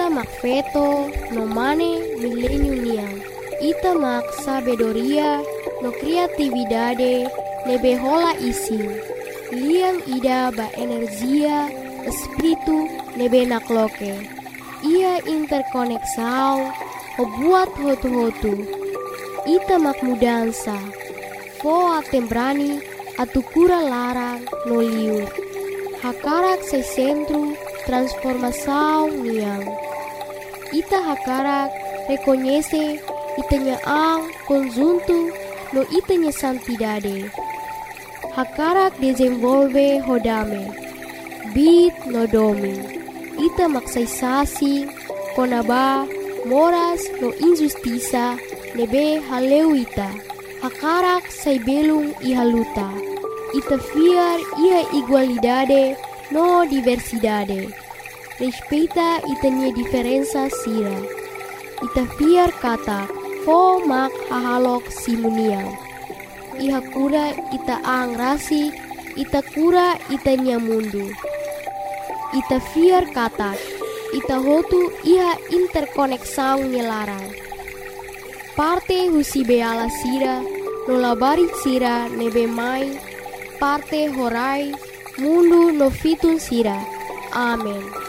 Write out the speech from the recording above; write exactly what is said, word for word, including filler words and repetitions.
Ita mak feto no mane milenium niang. Ita mak sabedoria no kreatividade nebe hola ising. Liang ida ba energia espiritu nebe nakloke. Ia interkoneksau o buat hotu-hotu. Ita mak mudansa. Foa tembrani atu kura larang no liur. Hakarak se centro transformação niang. Ita hakarak reconhece itanya ang conjunto no itanya santidade. Hakarak desenvolve hodame. Bit no domi. Ita maksaysasi konaba moras no injustiça nebe haleu ita. Hakarak say belung ihaluta. Ita fiar ia igualdade no diversidade. Respeita itanya diferença sira. Ita fiar kata fo mak hahalok simuniang. Iha kura ita ang rasi, ita kura itanya mundu. Ita fiar kata ita hotu iha interkoneksau nyelarang. Parte husi beala sira, no labari sira nebe mai, parte horai, mundu no fitun sira. Amen.